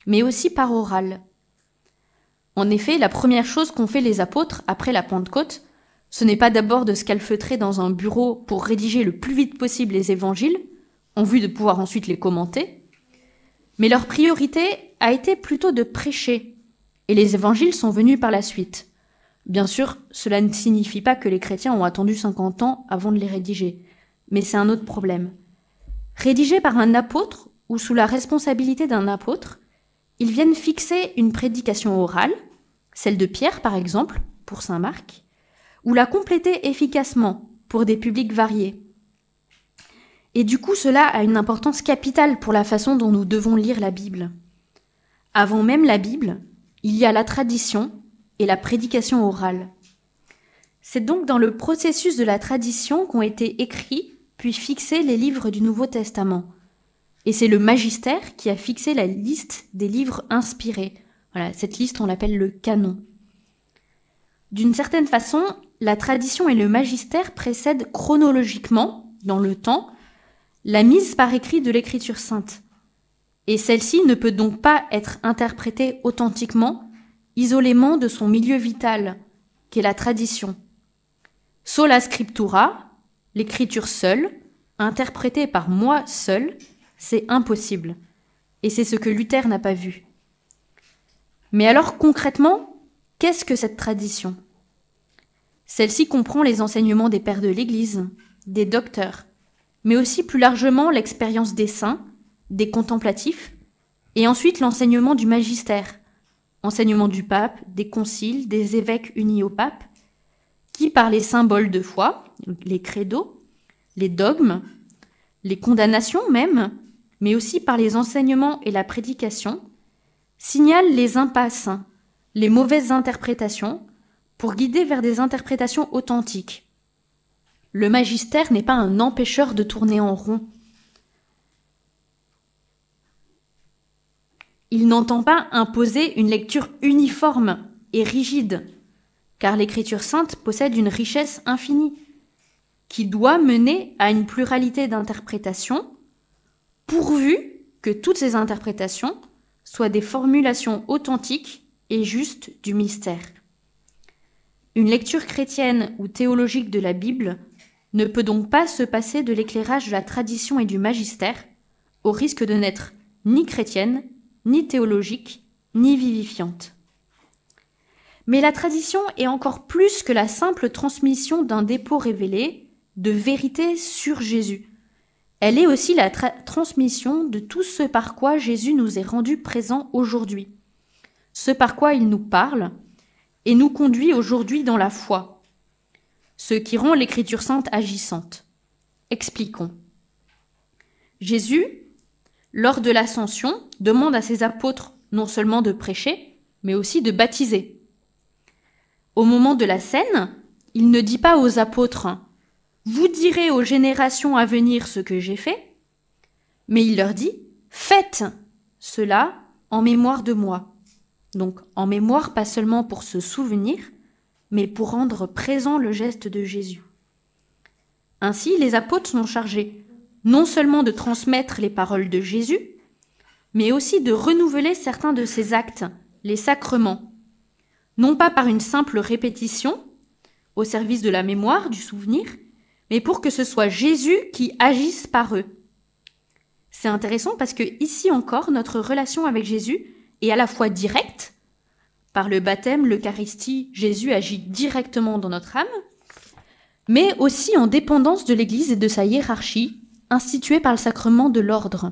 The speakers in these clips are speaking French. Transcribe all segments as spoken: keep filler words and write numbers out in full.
mais aussi par oral. En effet, la première chose qu'ont fait les apôtres après la Pentecôte, ce n'est pas d'abord de se calfeutrer dans un bureau pour rédiger le plus vite possible les évangiles, en vue de pouvoir ensuite les commenter, mais leur priorité a été plutôt de prêcher, et les évangiles sont venus par la suite. Bien sûr, cela ne signifie pas que les chrétiens ont attendu cinquante ans avant de les rédiger, mais c'est un autre problème. Rédigés par un apôtre ou sous la responsabilité d'un apôtre, ils viennent fixer une prédication orale, celle de Pierre par exemple, pour saint Marc, ou la compléter efficacement pour des publics variés. Et du coup, cela a une importance capitale pour la façon dont nous devons lire la Bible. Avant même la Bible, il y a la tradition et la prédication orale. C'est donc dans le processus de la tradition qu'ont été écrits puis fixés les livres du Nouveau Testament. Et c'est le magistère qui a fixé la liste des livres inspirés. Voilà, cette liste, on l'appelle le canon. D'une certaine façon, la tradition et le magistère précèdent chronologiquement, dans le temps, la mise par écrit de l'Écriture sainte. Et celle-ci ne peut donc pas être interprétée authentiquement, isolément de son milieu vital, qu'est la tradition. Sola scriptura, l'écriture seule, interprétée par moi seul, c'est impossible. Et c'est ce que Luther n'a pas vu. Mais alors concrètement, qu'est-ce que cette tradition ? Celle-ci comprend les enseignements des pères de l'Église, des docteurs, mais aussi plus largement l'expérience des saints, des contemplatifs, et ensuite l'enseignement du magistère, enseignement du pape, des conciles, des évêques unis au pape, qui par les symboles de foi, les credos, les dogmes, les condamnations même, mais aussi par les enseignements et la prédication, signalent les impasses, les mauvaises interprétations, pour guider vers des interprétations authentiques. Le magistère n'est pas un empêcheur de tourner en rond. Il n'entend pas imposer une lecture uniforme et rigide, car l'Écriture sainte possède une richesse infinie, qui doit mener à une pluralité d'interprétations, pourvu que toutes ces interprétations soient des formulations authentiques et justes du mystère. Une lecture chrétienne ou théologique de la Bible ne peut donc pas se passer de l'éclairage de la tradition et du magistère, au risque de n'être ni chrétienne, ni théologique, ni vivifiante. Mais la tradition est encore plus que la simple transmission d'un dépôt révélé de vérité sur Jésus. Elle est aussi la tra- transmission de tout ce par quoi Jésus nous est rendu présent aujourd'hui, ce par quoi il nous parle et nous conduit aujourd'hui dans la foi, ce qui rend l'Écriture sainte agissante. Expliquons. Jésus, lors de l'Ascension, demande à ses apôtres non seulement de prêcher, mais aussi de baptiser. Au moment de la scène, il ne dit pas aux apôtres « Vous direz aux générations à venir ce que j'ai fait », mais il leur dit « Faites cela en mémoire de moi ». Donc en mémoire, pas seulement pour se souvenir, mais pour rendre présent le geste de Jésus. Ainsi, les apôtres sont chargés non seulement de transmettre les paroles de Jésus, mais aussi de renouveler certains de ses actes, les sacrements, non pas par une simple répétition, au service de la mémoire, du souvenir, mais pour que ce soit Jésus qui agisse par eux. C'est intéressant parce que ici encore, notre relation avec Jésus est à la fois directe, par le baptême, l'Eucharistie, Jésus agit directement dans notre âme, mais aussi en dépendance de l'Église et de sa hiérarchie, instituée par le sacrement de l'ordre.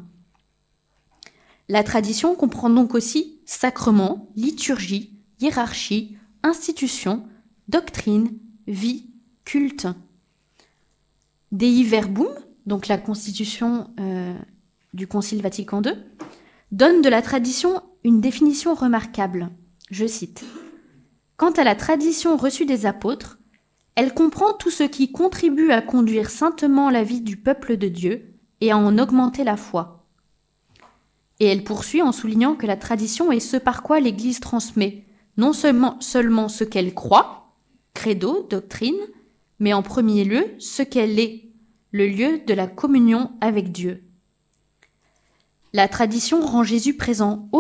La tradition comprend donc aussi sacrement, liturgie, hiérarchie, institution, doctrine, vie, culte. Dei Verbum, donc la constitution euh, du Concile Vatican deux, donne de la tradition une définition remarquable. Je cite. « Quant à la tradition reçue des apôtres, elle comprend tout ce qui contribue à conduire saintement la vie du peuple de Dieu et à en augmenter la foi. » Et elle poursuit en soulignant que la tradition est ce par quoi l'Église transmet non seulement, seulement ce qu'elle croit, credo, doctrine, mais en premier lieu ce qu'elle est, le lieu de la communion avec Dieu. La tradition rend Jésus présent